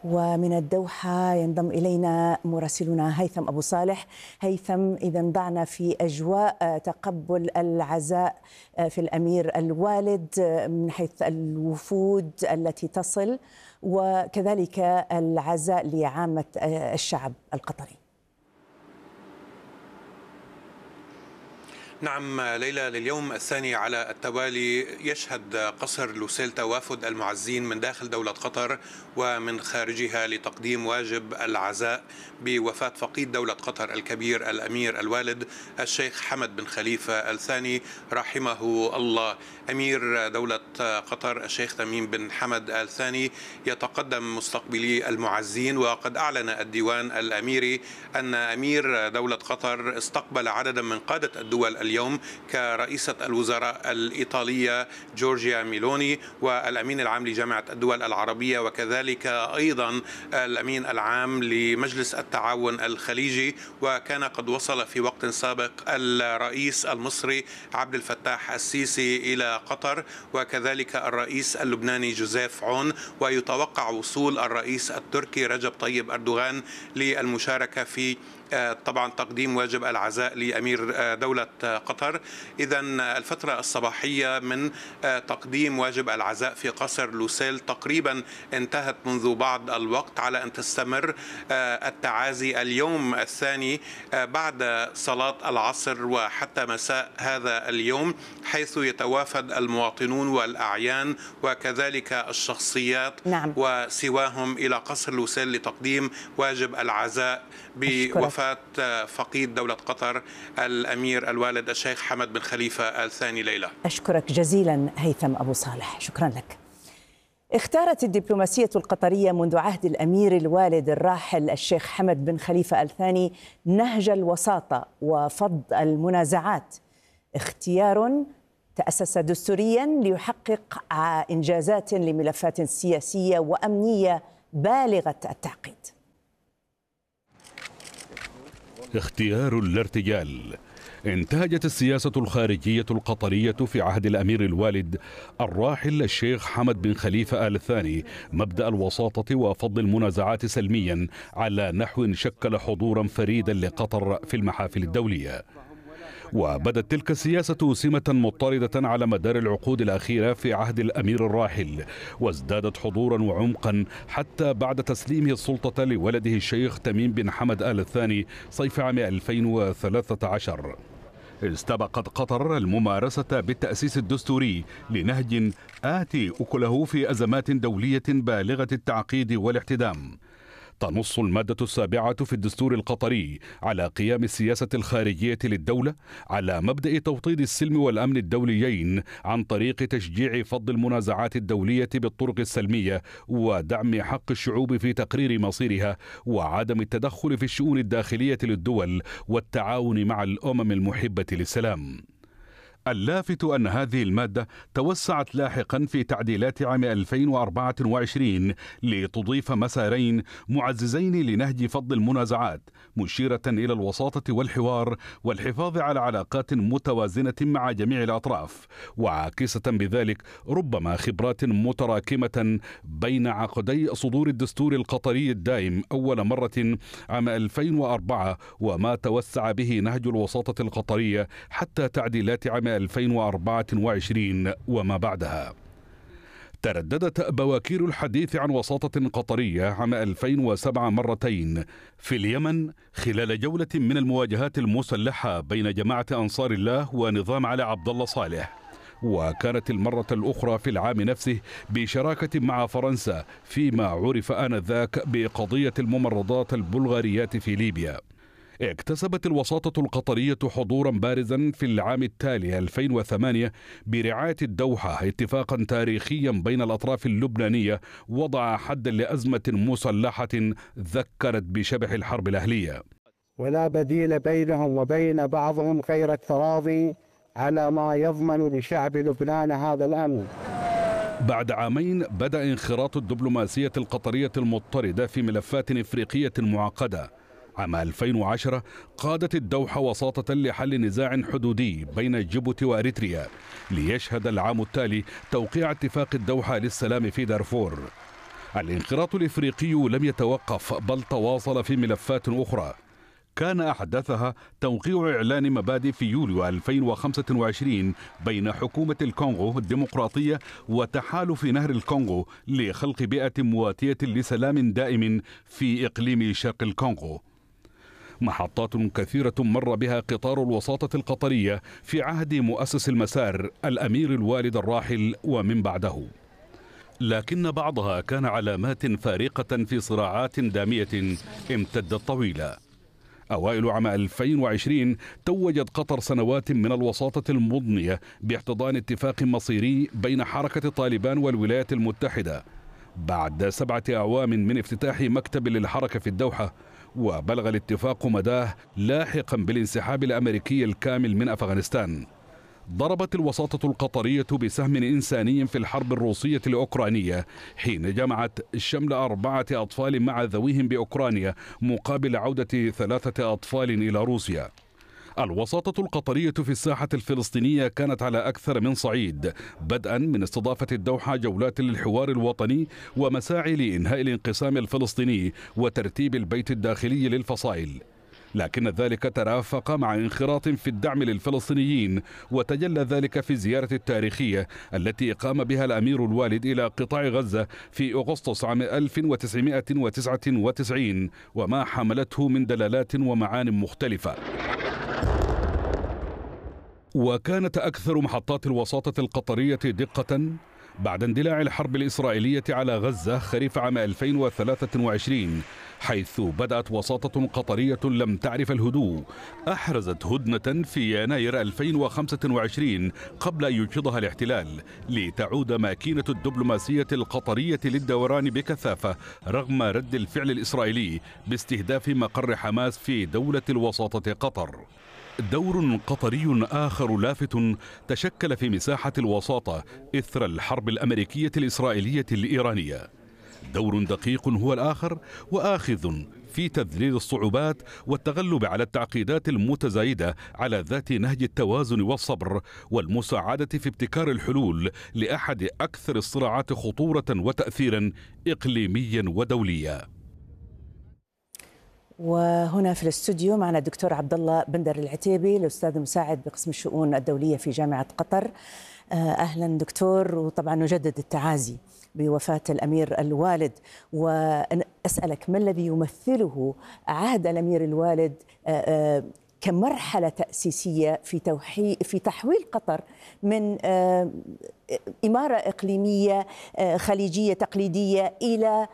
ومن الدوحة ينضم إلينا مراسلنا هيثم أبو صالح. هيثم، إذا ضعنا في أجواء تقبل العزاء في الأمير الوالد من حيث الوفود التي تصل، وكذلك العزاء لعامة الشعب القطري. نعم ليلى، لليوم الثاني على التوالي يشهد قصر لوسيل توافد المعزين من داخل دولة قطر ومن خارجها لتقديم واجب العزاء بوفاة فقيد دولة قطر الكبير الأمير الوالد الشيخ حمد بن خليفة الثاني رحمه الله. أمير دولة قطر الشيخ تميم بن حمد الثاني يتقدم مستقبلي المعزين، وقد أعلن الديوان الأميري أن أمير دولة قطر استقبل عددا من قادة الدول اليوم كرئيسة الوزراء الإيطالية جورجيا ميلوني والأمين العام لجامعة الدول العربية، وكذلك أيضا الأمين العام لمجلس التعاون الخليجي. وكان قد وصل في وقت سابق الرئيس المصري عبد الفتاح السيسي إلى قطر، وكذلك الرئيس اللبناني جوزيف عون، ويتوقع وصول الرئيس التركي رجب طيب أردوغان للمشاركة في طبعا تقديم واجب العزاء لأمير دولة قطر. إذا الفترة الصباحية من تقديم واجب العزاء في قصر لوسيل تقريبا انتهت منذ بعض الوقت، على أن تستمر التعازي اليوم الثاني بعد صلاة العصر وحتى مساء هذا اليوم، حيث يتوافد المواطنون والأعيان وكذلك الشخصيات وسواهم إلى قصر لوسيل لتقديم واجب العزاء بوفاة فقيد دولة قطر الأمير الوالد الشيخ حمد بن خليفة الثاني. ليلى، أشكرك جزيلا هيثم أبو صالح، شكرا لك. اختارت الدبلوماسية القطرية منذ عهد الأمير الوالد الراحل الشيخ حمد بن خليفة الثاني نهج الوساطة وفض المنازعات، اختيار تأسس دستوريا ليحقق إنجازات لملفات سياسية وأمنية بالغة التعقيد. اختيار الارتجال. انتهجت السياسة الخارجية القطرية في عهد الأمير الوالد الراحل الشيخ حمد بن خليفة آل ثاني مبدأ الوساطة وفض المنازعات سلميا على نحو شكل حضورا فريدا لقطر في المحافل الدولية. وبدت تلك السياسة سمة مضطردة على مدار العقود الأخيرة في عهد الأمير الراحل، وازدادت حضورا وعمقا حتى بعد تسليمه السلطة لولده الشيخ تميم بن حمد آل الثاني صيف عام 2013. استبقت قطر الممارسة بالتأسيس الدستوري لنهج آتي أكله في أزمات دولية بالغة التعقيد والاحتدام. تنص المادة السابعة في الدستور القطري على قيام السياسة الخارجية للدولة على مبدأ توطيد السلم والأمن الدوليين عن طريق تشجيع فض المنازعات الدولية بالطرق السلمية ودعم حق الشعوب في تقرير مصيرها وعدم التدخل في الشؤون الداخلية للدول والتعاون مع الأمم المحبة للسلام. اللافت أن هذه المادة توسعت لاحقا في تعديلات عام 2024 لتضيف مسارين معززين لنهج فض المنازعات، مشيرة إلى الوساطة والحوار والحفاظ على علاقات متوازنة مع جميع الأطراف، وعاكسة بذلك ربما خبرات متراكمة بين عقدي صدور الدستور القطري الدائم أول مرة عام 2004 وما توسع به نهج الوساطة القطرية حتى تعديلات عام 2024 وما بعدها. ترددت بواكير الحديث عن وساطة قطرية عام 2007 مرتين في اليمن خلال جولة من المواجهات المسلحة بين جماعة أنصار الله ونظام علي عبد الله صالح، وكانت المرة الأخرى في العام نفسه بشراكة مع فرنسا فيما عرف آنذاك بقضية الممرضات البلغاريات في ليبيا. اكتسبت الوساطة القطرية حضورا بارزا في العام التالي 2008 برعاية الدوحة اتفاقا تاريخيا بين الأطراف اللبنانية وضع حدا لأزمة مسلحة ذكرت بشبح الحرب الأهلية. ولا بديل بينهم وبين بعضهم غير التراضي على ما يضمن لشعب لبنان هذا الأمن. بعد عامين بدأ انخراط الدبلوماسية القطرية المضطردة في ملفات إفريقية معقدة. عام 2010 قادت الدوحة وساطة لحل نزاع حدودي بين جيبوتي وأريتريا، ليشهد العام التالي توقيع اتفاق الدوحة للسلام في دارفور. الانخراط الإفريقي لم يتوقف بل تواصل في ملفات أخرى كان أحدثها توقيع إعلان مبادئ في يوليو 2025 بين حكومة الكونغو الديمقراطية وتحالف نهر الكونغو لخلق بيئة مواتية لسلام دائم في إقليم شرق الكونغو. محطات كثيرة مر بها قطار الوساطة القطرية في عهد مؤسس المسار الأمير الوالد الراحل ومن بعده، لكن بعضها كان علامات فارقة في صراعات دامية امتدت طويلة. أوائل عام 2020 توجت قطر سنوات من الوساطة المضنية باحتضان اتفاق مصيري بين حركة طالبان والولايات المتحدة بعد 7 أعوام من افتتاح مكتب للحركة في الدوحة، وبلغ الاتفاق مداه لاحقا بالانسحاب الأمريكي الكامل من أفغانستان. ضربت الوساطة القطرية بسهم إنساني في الحرب الروسية الأوكرانية حين جمعت شمل 4 أطفال مع ذويهم بأوكرانيا مقابل عودة 3 أطفال إلى روسيا. الوساطة القطرية في الساحة الفلسطينية كانت على أكثر من صعيد، بدءا من استضافة الدوحة جولات للحوار الوطني ومساعي لإنهاء الانقسام الفلسطيني وترتيب البيت الداخلي للفصائل، لكن ذلك ترافق مع انخراط في الدعم للفلسطينيين، وتجلى ذلك في الزيارة التاريخية التي قام بها الأمير الوالد إلى قطاع غزة في أغسطس عام 1999 وما حملته من دلالات ومعان مختلفة. وكانت أكثر محطات الوساطة القطرية دقة بعد اندلاع الحرب الإسرائيلية على غزة خريف عام 2023، حيث بدأت وساطة قطرية لم تعرف الهدوء أحرزت هدنة في يناير 2025 قبل أن ينشضها الاحتلال، لتعود ماكينة الدبلوماسية القطرية للدوران بكثافة رغم رد الفعل الإسرائيلي باستهداف مقر حماس في دولة الوساطة قطر. دور قطري آخر لافت تشكل في مساحة الوساطة إثر الحرب الأمريكية الإسرائيلية الإيرانية. دور دقيق هو الآخر وآخذ في تذليل الصعوبات والتغلب على التعقيدات المتزايدة على ذات نهج التوازن والصبر والمساعدة في ابتكار الحلول لأحد أكثر الصراعات خطورة وتأثيرا إقليميا ودوليا. وهنا في الاستوديو معنا الدكتور عبد الله بندر العتيبي، الأستاذ المساعد بقسم الشؤون الدولية في جامعة قطر. أهلا دكتور، وطبعا نجدد التعازي بوفاة الأمير الوالد، وأسألك ما الذي يمثله عهد الأمير الوالد كمرحلة تأسيسية في تحويل قطر من إمارة إقليمية خليجية تقليدية إلى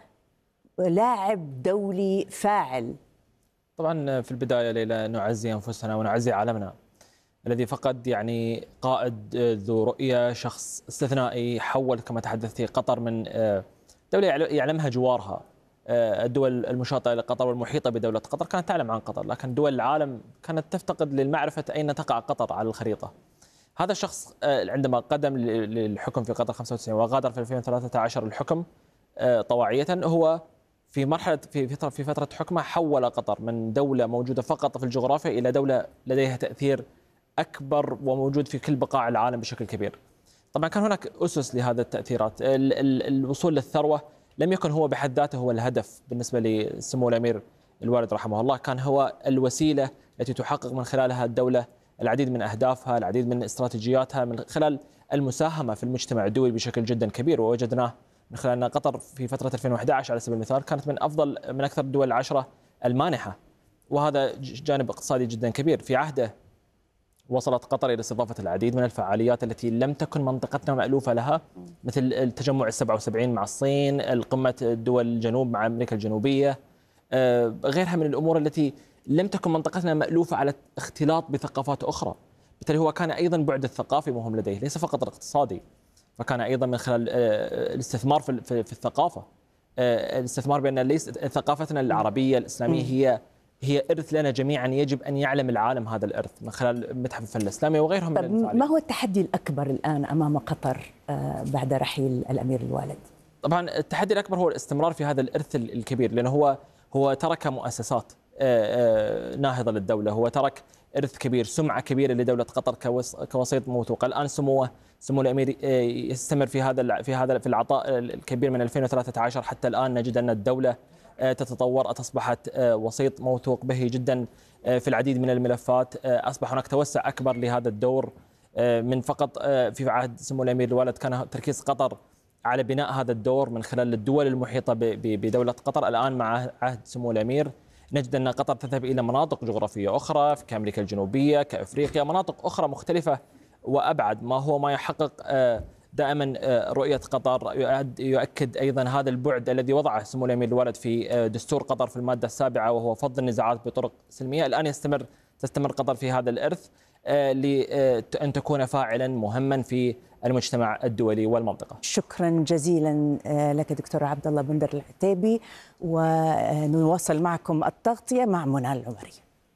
لاعب دولي فاعل؟ طبعا في البداية ليلى نعزي أنفسنا ونعزي عالمنا الذي فقد يعني قائد ذو رؤية، شخص استثنائي، حول كما تحدثتي قطر من دولة يعلمها جوارها، الدول المشاطئة لقطر والمحيطة بدولة قطر كانت تعلم عن قطر، لكن دول العالم كانت تفتقد للمعرفة أين تقع قطر على الخريطة. هذا الشخص عندما قدم للحكم في قطر 95 وغادر في 2013 الحكم طواعية، هو في مرحلة في فترة حكمه حول قطر من دولة موجودة فقط في الجغرافيا إلى دولة لديها تأثير أكبر وموجود في كل بقاع العالم بشكل كبير. طبعا كان هناك أسس لهذا التأثيرات، الوصول للثروة لم يكن هو بحد ذاته هو الهدف بالنسبة لسمو الأمير الوالد رحمه الله، كان هو الوسيلة التي تحقق من خلالها الدولة العديد من أهدافها، العديد من استراتيجياتها، من خلال المساهمة في المجتمع الدولي بشكل جدا كبير. ووجدناه من خلال أن قطر في فترة 2011 على سبيل المثال كانت من أكثر الدول العشرة المانحة، وهذا جانب اقتصادي جدا كبير. في عهده وصلت قطر إلى استضافة العديد من الفعاليات التي لم تكن منطقتنا مألوفة لها، مثل التجمع 77 مع الصين، القمة دول الجنوب مع أمريكا الجنوبية، غيرها من الأمور التي لم تكن منطقتنا مألوفة على اختلاط بثقافات أخرى. بالتالي هو كان أيضا بعد الثقافي مهم لديه، ليس فقط الاقتصادي، فكان أيضا من خلال الاستثمار في الثقافة، الاستثمار بأن ليس ثقافتنا العربية الإسلامية هي إرث لنا جميعا، يجب أن يعلم العالم هذا الإرث من خلال متحف الفن الإسلامي وغيرهم من الفعاليات. ما هو التحدي الأكبر الآن أمام قطر بعد رحيل الأمير الوالد؟ طبعا التحدي الأكبر هو الاستمرار في هذا الإرث الكبير، لأنه هو ترك مؤسسات ناهضة للدولة. هو ترك إرث كبير، سمعة كبيرة لدولة قطر كوسيط موثوق. الآن سمو الأمير يستمر في العطاء الكبير من 2013 حتى الآن. نجد أن الدولة تتطور، أصبحت وسيط موثوق به جدا في العديد من الملفات. أصبح هناك توسع أكبر لهذا الدور من فقط في عهد سمو الأمير الوالد كان تركيز قطر على بناء هذا الدور من خلال الدول المحيطة بدولة قطر. الآن مع عهد سمو الأمير نجد أن قطر تذهب إلى مناطق جغرافية أخرى كأمريكا الجنوبية، كأفريقيا، مناطق أخرى مختلفة وأبعد، ما يحقق دائما رؤية قطر. يؤكد أيضا هذا البعد الذي وضعه سمو الأمير الوالد في دستور قطر في المادة 7، وهو فض النزاعات بطرق سلمية. الآن تستمر قطر في هذا الإرث لأن تكون فاعلا مهما في المجتمع الدولي والمنطقة. شكرا جزيلا لك دكتور عبد الله بندر العتيبي، ونواصل معكم التغطية مع منى العمري.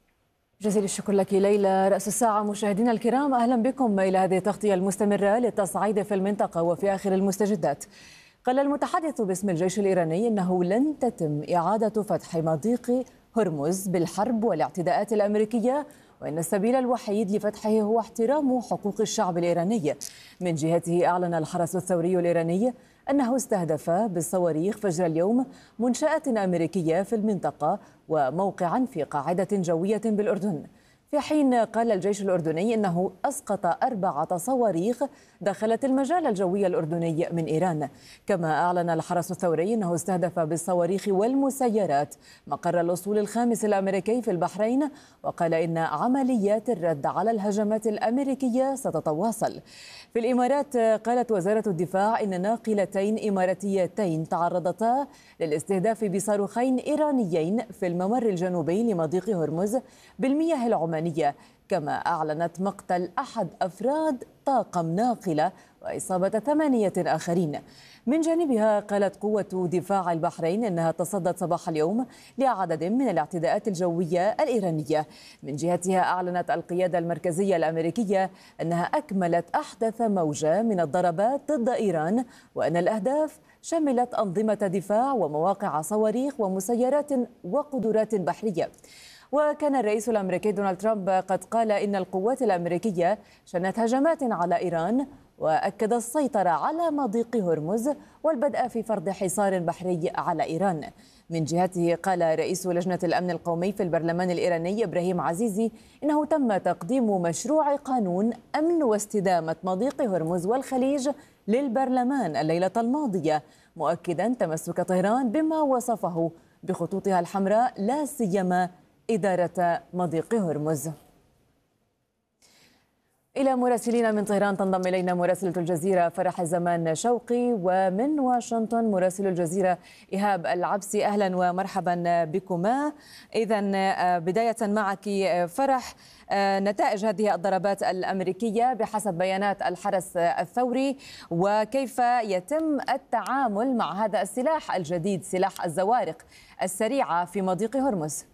جزيل الشكر لك ليلى. رأس الساعة مشاهدينا الكرام، أهلا بكم إلى هذه التغطية المستمرة للتصعيد في المنطقة وفي آخر المستجدات. قال المتحدث باسم الجيش الإيراني أنه لن تتم إعادة فتح مضيق هرمز بالحرب والاعتداءات الأمريكية، وإن السبيل الوحيد لفتحه هو احترام حقوق الشعب الإيراني. من جهته أعلن الحرس الثوري الإيراني أنه استهدف بالصواريخ فجر اليوم منشآت أمريكية في المنطقة وموقعا في قاعدة جوية بالأردن، في حين قال الجيش الأردني أنه أسقط 4 صواريخ دخلت المجال الجوي الأردني من إيران. كما أعلن الحرس الثوري أنه استهدف بالصواريخ والمسيرات مقر الأسطول الخامس الأمريكي في البحرين، وقال إن عمليات الرد على الهجمات الأمريكية ستتواصل. في الإمارات قالت وزارة الدفاع إن ناقلتين إماراتيتين تعرضتا للاستهداف بصاروخين إيرانيين في الممر الجنوبي لمضيق هرمز بالمياه العمانية. كما أعلنت مقتل أحد أفراد طاقم ناقلة وإصابة 8 آخرين. من جانبها قالت قوة دفاع البحرين أنها تصدت صباح اليوم لعدد من الاعتداءات الجوية الإيرانية. من جهتها أعلنت القيادة المركزية الأمريكية أنها أكملت أحدث موجة من الضربات ضد إيران، وأن الأهداف شملت أنظمة دفاع ومواقع صواريخ ومسيرات وقدرات بحرية. وكان الرئيس الأمريكي دونالد ترامب قد قال إن القوات الأمريكية شنت هجمات على إيران، وأكد السيطرة على مضيق هرمز والبدء في فرض حصار بحري على إيران. من جهته قال رئيس لجنة الأمن القومي في البرلمان الإيراني إبراهيم عزيزي إنه تم تقديم مشروع قانون أمن واستدامة مضيق هرمز والخليج للبرلمان الليلة الماضية، مؤكدا تمسك طهران بما وصفه بخطوطها الحمراء، لا سيما إدارة مضيق هرمز. إلى مراسلين من طهران تنضم إلينا مراسلة الجزيرة فرح الزمان شوقي، ومن واشنطن مراسل الجزيرة إيهاب العبسي. أهلا ومرحبا بكما. إذن بداية معك فرح، نتائج هذه الضربات الأمريكية بحسب بيانات الحرس الثوري، وكيف يتم التعامل مع هذا السلاح الجديد، سلاح الزوارق السريعة في مضيق هرمز؟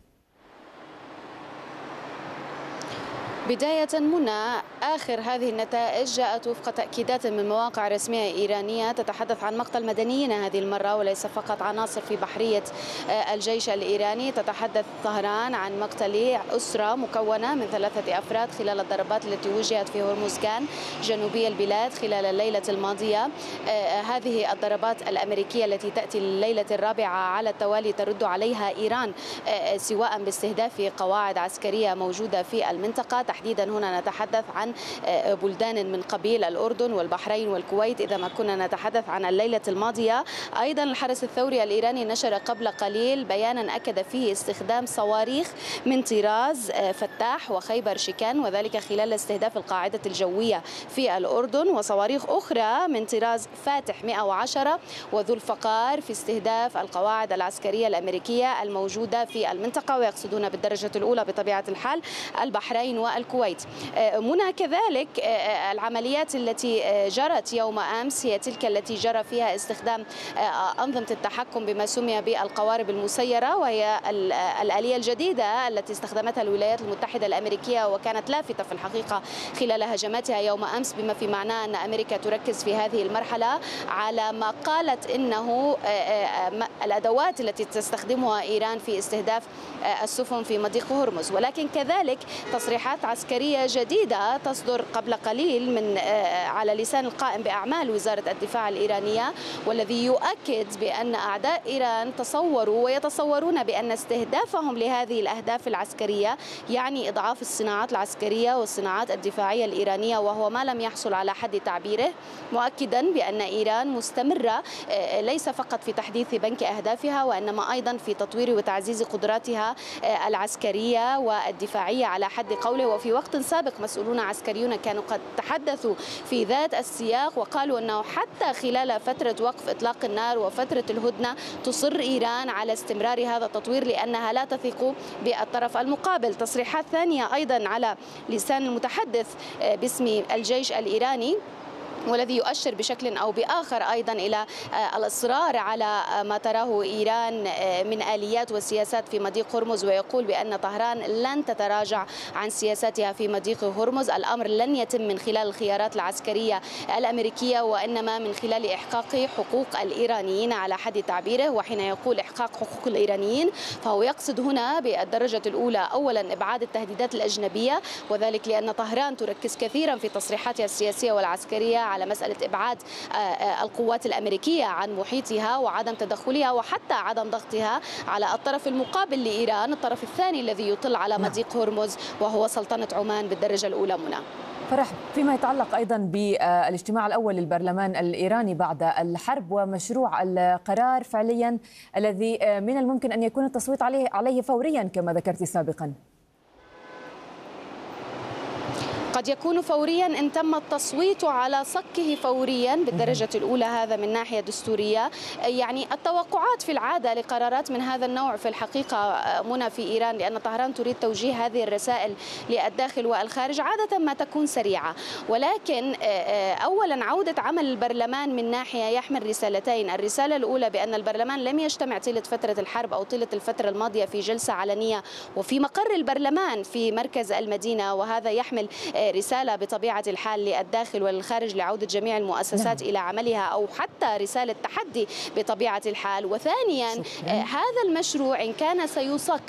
بداية منى، آخر هذه النتائج جاءت وفق تأكيدات من مواقع رسمية إيرانية تتحدث عن مقتل مدنيين هذه المرة وليس فقط عناصر في بحرية الجيش الإيراني. تتحدث طهران عن مقتل أسرة مكونة من 3 أفراد خلال الضربات التي وجهت في هرمزغان جنوبي البلاد خلال الليلة الماضية. هذه الضربات الأمريكية التي تأتي الليلة الرابعة على التوالي ترد عليها إيران، سواء باستهداف قواعد عسكرية موجودة في المنطقة. تحديدا هنا نتحدث عن بلدان من قبيل الأردن والبحرين والكويت إذا ما كنا نتحدث عن الليلة الماضية. أيضا الحرس الثوري الإيراني نشر قبل قليل بيانا أكد فيه استخدام صواريخ من طراز فتاح وخيبر شكان، وذلك خلال استهداف القاعدة الجوية في الأردن، وصواريخ أخرى من طراز فاتح 110 وذو الفقار في استهداف القواعد العسكرية الأمريكية الموجودة في المنطقة، ويقصدون بالدرجة الأولى بطبيعة الحال البحرين الكويت. منى كذلك العمليات التي جرت يوم أمس هي تلك التي جرى فيها استخدام أنظمة التحكم بما سمي بالقوارب المسيرة، وهي الآلية الجديدة التي استخدمتها الولايات المتحدة الأمريكية وكانت لافتة في الحقيقة خلال هجماتها يوم أمس، بما في معناه أن أمريكا تركز في هذه المرحلة على ما قالت إنه الأدوات التي تستخدمها إيران في استهداف السفن في مضيق هرمز. ولكن كذلك تصريحات عسكرية جديدة تصدر قبل قليل من على لسان القائم بأعمال وزارة الدفاع الإيرانية، والذي يؤكد بأن أعداء إيران تصوروا ويتصورون بأن استهدافهم لهذه الأهداف العسكرية يعني إضعاف الصناعات العسكرية والصناعات الدفاعية الإيرانية، وهو ما لم يحصل على حد تعبيره، مؤكدا بأن إيران مستمرة ليس فقط في تحديث بنك أهدافها وإنما أيضا في تطوير وتعزيز قدراتها العسكرية والدفاعية على حد قوله. وفي وقت سابق مسؤولون عسكريون كانوا قد تحدثوا في ذات السياق وقالوا أنه حتى خلال فترة وقف إطلاق النار وفترة الهدنة تصر إيران على استمرار هذا التطوير لأنها لا تثق بالطرف المقابل. تصريحات ثانية أيضا على لسان المتحدث باسم الجيش الإيراني، والذي يؤشر بشكل أو بآخر أيضا إلى الإصرار على ما تراه إيران من آليات وسياسات في مضيق هرمز، ويقول بأن طهران لن تتراجع عن سياساتها في مضيق هرمز. الأمر لن يتم من خلال الخيارات العسكرية الأمريكية وإنما من خلال إحقاق حقوق الإيرانيين على حد تعبيره. وحين يقول إحقاق حقوق الإيرانيين فهو يقصد هنا بالدرجة الأولى أولا إبعاد التهديدات الأجنبية، وذلك لأن طهران تركز كثيرا في تصريحاتها السياسية والعسكرية على مسألة إبعاد القوات الأمريكية عن محيطها وعدم تدخلها وحتى عدم ضغطها على الطرف المقابل لإيران، الطرف الثاني الذي يطل على مضيق هرمز وهو سلطنة عمان بالدرجة الأولى. منى فرح، فيما يتعلق أيضا بالاجتماع الأول للبرلمان الإيراني بعد الحرب ومشروع القرار فعليا الذي من الممكن أن يكون التصويت عليه فوريا كما ذكرت سابقا، قد يكون فوريا إن تم التصويت على صكه فوريا بالدرجة الأولى، هذا من ناحية دستورية. يعني التوقعات في العادة لقرارات من هذا النوع في الحقيقة منى في إيران، لأن طهران تريد توجيه هذه الرسائل للداخل والخارج، عادة ما تكون سريعة. ولكن أولا عودة عمل البرلمان من ناحية يحمل رسالتين، الرسالة الأولى بأن البرلمان لم يجتمع طيلة فترة الحرب أو طيلة الفترة الماضية في جلسة علنية وفي مقر البرلمان في مركز المدينة، وهذا يحمل رسالة بطبيعة الحال للداخل وللخارج لعودة جميع المؤسسات إلى عملها، أو حتى رسالة تحدي بطبيعة الحال. وثانيا هذا المشروع إن كان سيصك